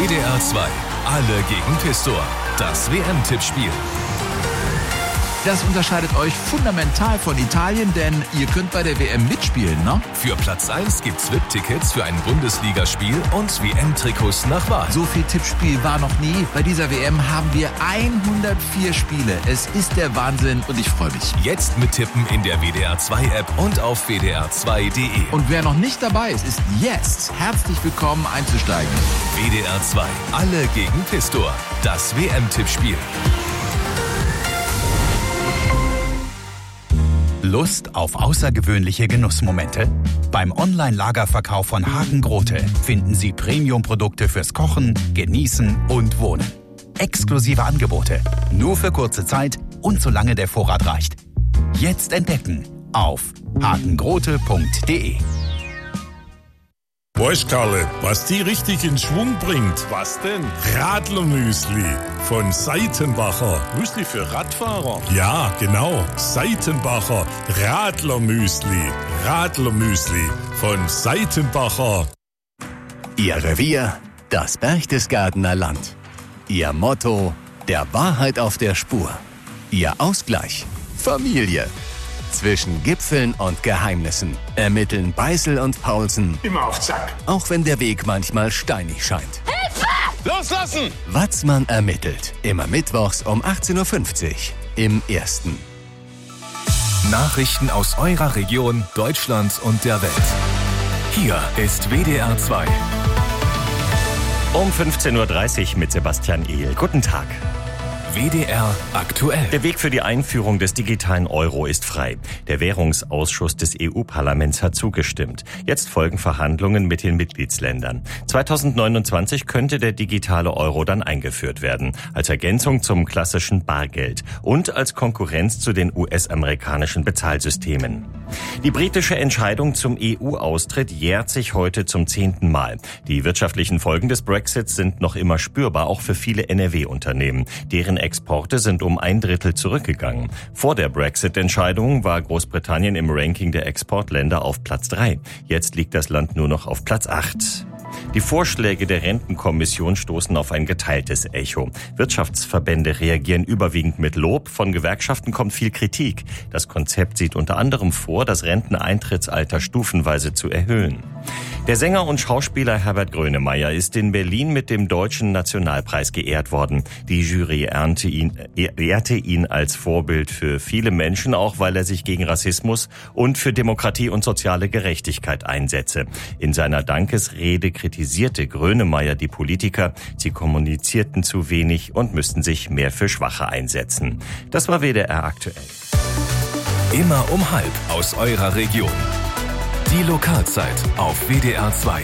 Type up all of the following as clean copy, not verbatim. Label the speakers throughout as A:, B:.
A: WDR 2, alle gegen Pistor. Das WM-Tippspiel.
B: Das unterscheidet euch fundamental von Italien, denn ihr könnt bei der WM mitspielen, ne?
A: Für Platz 1 gibt's VIP-Tickets für ein Bundesligaspiel und WM-Trikots nach Wahl.
B: So viel Tippspiel war noch nie. Bei dieser WM haben wir 104 Spiele. Es ist der Wahnsinn und ich freue mich.
A: Jetzt mittippen in der WDR 2 App und auf wdr2.de.
B: Und wer noch nicht dabei ist, ist jetzt herzlich willkommen einzusteigen.
A: WDR 2, alle gegen Pistor. Das WM-Tippspiel.
C: Lust auf außergewöhnliche Genussmomente? Beim Online-Lagerverkauf von Hagen Grote finden Sie Premium-Produkte fürs Kochen, Genießen und Wohnen. Exklusive Angebote, nur für kurze Zeit und solange der Vorrat reicht. Jetzt entdecken auf hagengrote.de.
D: Weißt Karle, was die richtig in Schwung bringt?
E: Was denn?
D: Radlermüsli von Seitenbacher.
E: Müsli für Radfahrer?
D: Ja, genau. Seitenbacher Radlermüsli. Radlermüsli von Seitenbacher.
F: Ihr Revier, das Berchtesgadener Land. Ihr Motto, der Wahrheit auf der Spur. Ihr Ausgleich, Familie. Zwischen Gipfeln und Geheimnissen ermitteln Beißel und Paulsen.
E: Immer auf Zack.
F: Auch wenn der Weg manchmal steinig scheint.
E: Hilfe! Loslassen!
F: Watzmann ermittelt. Immer mittwochs um 18.50 Uhr im Ersten.
A: Nachrichten aus eurer Region, Deutschland und der Welt. Hier ist WDR 2.
G: Um 15.30 Uhr mit Sebastian Ehl. Guten Tag.
A: WDR aktuell.
G: Der Weg für die Einführung des digitalen Euro ist frei. Der Währungsausschuss des EU-Parlaments hat zugestimmt. Jetzt folgen Verhandlungen mit den Mitgliedsländern. 2029 könnte der digitale Euro dann eingeführt werden, als Ergänzung zum klassischen Bargeld und als Konkurrenz zu den US-amerikanischen Bezahlsystemen. Die britische Entscheidung zum EU-Austritt jährt sich heute zum 10. Mal. Die wirtschaftlichen Folgen des Brexits sind noch immer spürbar, auch für viele NRW-Unternehmen. Deren Exporte sind um 1/3 zurückgegangen. Vor der Brexit-Entscheidung war Großbritannien im Ranking der Exportländer auf Platz 3. Jetzt liegt das Land nur noch auf Platz 8. Die Vorschläge der Rentenkommission stoßen auf ein geteiltes Echo. Wirtschaftsverbände reagieren überwiegend mit Lob, von Gewerkschaften kommt viel Kritik. Das Konzept sieht unter anderem vor, das Renteneintrittsalter stufenweise zu erhöhen. Der Sänger und Schauspieler Herbert Grönemeyer ist in Berlin mit dem Deutschen Nationalpreis geehrt worden. Die Jury ehrte ihn als Vorbild für viele Menschen, auch weil er sich gegen Rassismus und für Demokratie und soziale Gerechtigkeit einsetze. In seiner Dankesrede kritisierte Grönemeyer die Politiker, sie kommunizierten zu wenig und müssten sich mehr für Schwache einsetzen. Das war WDR aktuell.
A: Immer um 12:30 aus eurer Region. Die Lokalzeit auf WDR 2.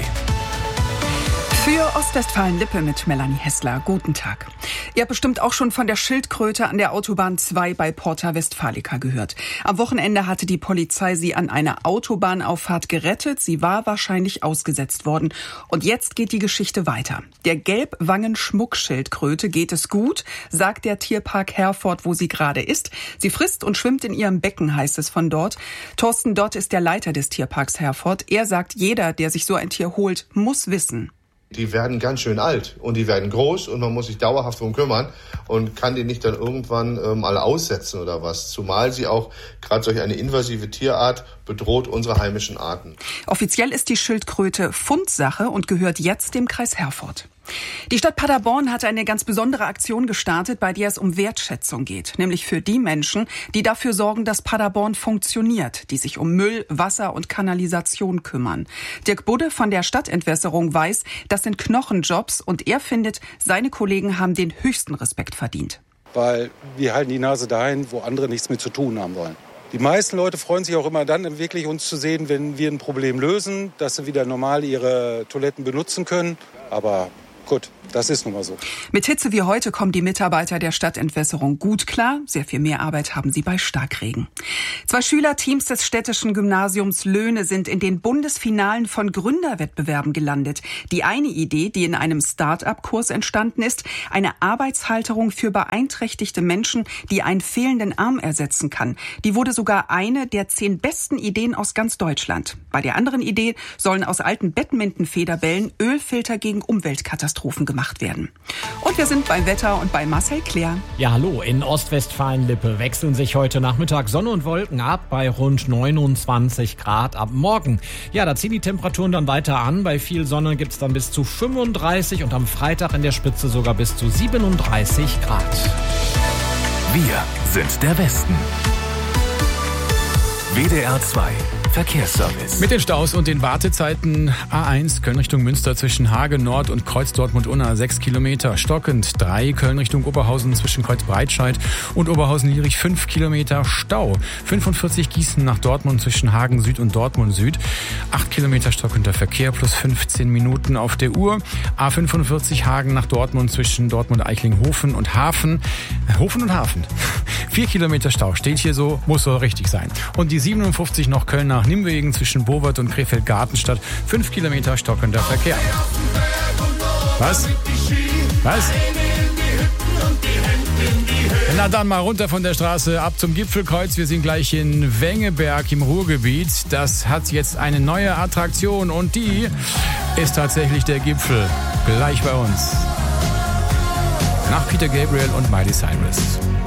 H: Für Ostwestfalen-Lippe mit Melanie Hessler. Guten Tag. Ihr habt bestimmt auch schon von der Schildkröte an der Autobahn 2 bei Porta Westfalica gehört. Am Wochenende hatte die Polizei sie an einer Autobahnauffahrt gerettet. Sie war wahrscheinlich ausgesetzt worden. Und jetzt geht die Geschichte weiter. Der Gelbwangen-Schmuckschildkröte geht es gut, sagt der Tierpark Herford, wo sie gerade ist. Sie frisst und schwimmt in ihrem Becken, heißt es von dort. Thorsten Dott ist der Leiter des Tierparks Herford. Er sagt, jeder, der sich so ein Tier holt, muss wissen:
I: Die werden ganz schön alt und die werden groß und man muss sich dauerhaft darum kümmern und kann die nicht dann irgendwann alle aussetzen oder was. Zumal sie auch, gerade solch eine invasive Tierart, bedroht unsere heimischen Arten.
H: Offiziell ist die Schildkröte Fundsache und gehört jetzt dem Kreis Herford. Die Stadt Paderborn hatte eine ganz besondere Aktion gestartet, bei der es um Wertschätzung geht. Nämlich für die Menschen, die dafür sorgen, dass Paderborn funktioniert, die sich um Müll, Wasser und Kanalisation kümmern. Dirk Budde von der Stadtentwässerung weiß, das sind Knochenjobs und er findet, seine Kollegen haben den höchsten Respekt verdient.
J: Weil wir halten die Nase dahin, wo andere nichts mit zu tun haben wollen. Die meisten Leute freuen sich auch immer dann, wirklich uns zu sehen, wenn wir ein Problem lösen, dass sie wieder normal ihre Toiletten benutzen können. Aber gut, das ist nun mal so.
H: Mit Hitze wie heute kommen die Mitarbeiter der Stadtentwässerung gut klar. Sehr viel mehr Arbeit haben sie bei Starkregen. 2 Schülerteams des städtischen Gymnasiums Löhne sind in den Bundesfinalen von Gründerwettbewerben gelandet. Die eine Idee, die in einem Start-up-Kurs entstanden ist, eine Arbeitshalterung für beeinträchtigte Menschen, die einen fehlenden Arm ersetzen kann. Die wurde sogar eine der 10 besten Ideen aus ganz Deutschland. Bei der anderen Idee sollen aus alten Badminton-Federbällen Ölfilter gegen Umweltkatastrophen Naturkatastrophen gemacht werden. Und wir sind beim Wetter und bei Marcel Claire.
K: Ja, hallo. In Ostwestfalen-Lippe wechseln sich heute Nachmittag Sonne und Wolken ab bei rund 29 Grad ab morgen. Ja, da ziehen die Temperaturen dann weiter an. Bei viel Sonne gibt's dann bis zu 35 und am Freitag in der Spitze sogar bis zu 37 Grad.
A: Wir sind der Westen. WDR 2 Verkehrsservice.
L: Mit den Staus und den Wartezeiten A1 Köln Richtung Münster zwischen Hagen Nord und Kreuz Dortmund-Unna 6 Kilometer. Stockend 3 Köln Richtung Oberhausen zwischen Kreuz Breitscheid und Oberhausen-Lierich 5 Kilometer Stau. 45 Gießen nach Dortmund zwischen Hagen Süd und Dortmund Süd. 8 Kilometer stockender Verkehr plus 15 Minuten auf der Uhr. A45 Hagen nach Dortmund zwischen Dortmund-Eichlinghofen und Hafen. Hofen und Hafen. 4 Kilometer Stau steht hier so, muss so richtig sein. Und die 57 noch Köln nach Nimwegen zwischen Bowert und Krefeld-Gartenstadt. 5 Kilometer stockender Verkehr. Was? Na dann mal runter von der Straße, ab zum Gipfelkreuz. Wir sind gleich in Wengeberg im Ruhrgebiet. Das hat jetzt eine neue Attraktion und die ist tatsächlich der Gipfel. Gleich bei uns. Nach Peter Gabriel und Miley Cyrus.